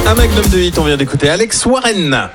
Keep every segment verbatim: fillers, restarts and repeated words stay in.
Un Magnum de hit, on vient d'écouter Alex Warren.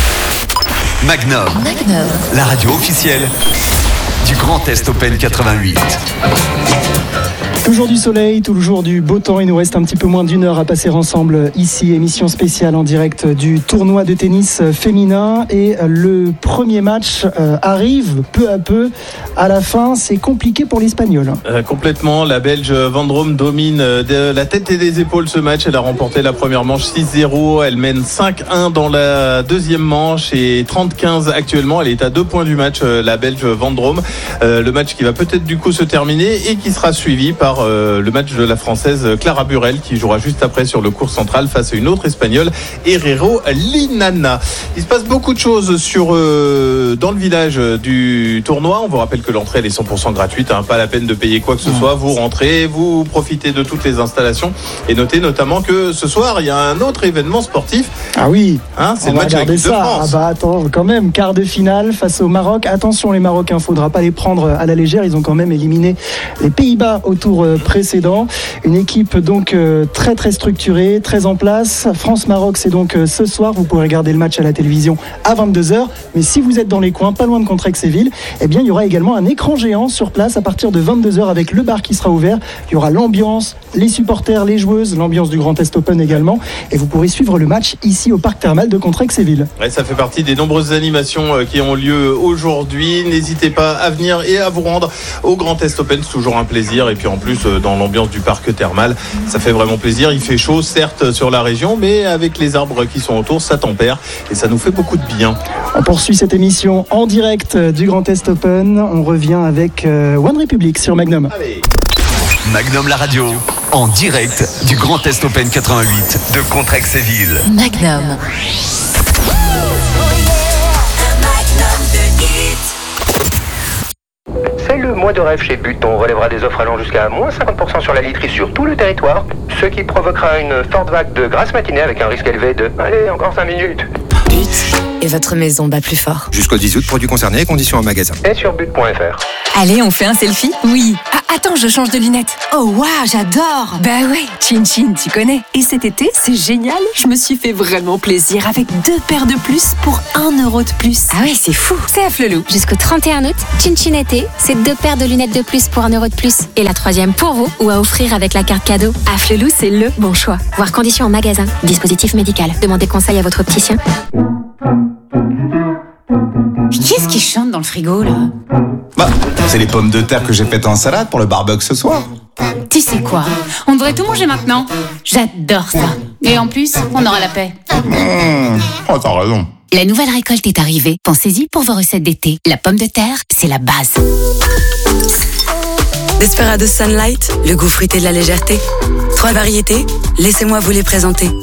Magnum, Magnum, la radio officielle du Grand Est Open quatre-vingt-huit. Toujours du soleil, toujours du beau temps. Il nous reste un petit peu moins d'une heure à passer ensemble ici. Émission spéciale en direct du tournoi de tennis féminin. Et le premier match euh, arrive peu à peu. À la fin, c'est compliqué pour l'Espagnol. Euh, complètement. La Belge Vendrome domine de la tête et des épaules ce match. Elle a remporté la première manche six zéro. Elle mène cinq un dans la deuxième manche et trente quinze actuellement. Elle est à deux points du match, la Belge Vendrome. Euh, le match qui va peut-être du coup se terminer et qui sera suivi par Euh, le match de la Française Clara Burel qui jouera juste après sur le court central face à une autre Espagnole, Herrero Linana. Il se passe beaucoup de choses sur, euh, dans le village du tournoi. On vous rappelle que l'entrée elle est cent pour cent gratuite, hein, pas la peine de payer quoi que ce soit. Vous rentrez, vous profitez de toutes les installations et notez notamment que ce soir il y a un autre événement sportif. Ah oui, hein, c'est on le va match de regarder l'équipe de ça. France. Ah bah attends, quand même, quart de finale face au Maroc. Attention les Marocains, faudra pas les prendre à la légère. Ils ont quand même éliminé les Pays-Bas au tour précédent. Une équipe donc euh, très très structurée, très en place. France-Maroc, c'est donc euh, ce soir. Vous pourrez regarder le match à la télévision à vingt-deux heures. Mais si vous êtes dans les coins, pas loin de Contrexéville, eh bien il y aura également un écran géant sur place à partir de vingt-deux heures avec le bar qui sera ouvert. Il y aura l'ambiance, les supporters, les joueuses, l'ambiance du Grand Est Open également. Et vous pourrez suivre le match ici au parc thermal de Contrexéville. Ouais, ça fait partie des nombreuses animations qui ont lieu aujourd'hui. N'hésitez pas à venir et à vous rendre au Grand Est Open. C'est toujours un plaisir. Et puis en plus, dans l'ambiance du parc thermal, ça fait vraiment plaisir. Il fait chaud, certes, sur la région, mais avec les arbres qui sont autour, ça tempère et ça nous fait beaucoup de bien. On poursuit cette émission en direct du Grand Est Open. On revient avec One Republic sur Magnum. Allez. Magnum la radio, en direct du Grand Est Open quatre-vingt-huit de Contrexéville. Magnum. C'est le mois de rêve chez But. On relèvera des offres allant jusqu'à moins cinquante pour cent sur la literie sur tout le territoire, ce qui provoquera une forte vague de grasse matinée avec un risque élevé de... Allez, encore cinq minutes. But et votre maison bat plus fort. Jusqu'au dix août, produits concernés, conditions en magasin. Et sur but point f r. Allez, on fait un selfie? Oui. Ah, attends, je change de lunettes. Oh, waouh, j'adore. Bah ouais, Chin Chin, tu connais. Et cet été, c'est génial. Je me suis fait vraiment plaisir avec deux paires de plus pour un euro de plus. Ah ouais, c'est fou. C'est à Flelou. Jusqu'au trente et un août, Chin Chin été, c'est deux paires de lunettes de plus pour un euro de plus. Et la troisième pour vous ou à offrir avec la carte cadeau. À Flelou, c'est le bon choix. Voir conditions en magasin. Dispositif médical. Demandez conseil à votre opticien. Qu'est-ce qui chante dans le frigo, là? Bah, c'est les pommes de terre que j'ai faites en salade pour le barbecue ce soir. Tu sais quoi? On devrait tout manger maintenant. J'adore ça. Et en plus, on aura la paix. Mmh. Oh, t'as raison. La nouvelle récolte est arrivée. Pensez-y pour vos recettes d'été. La pomme de terre, c'est la base. Desperados Sunlight, le goût fruité de la légèreté. Trois variétés, laissez-moi vous les présenter.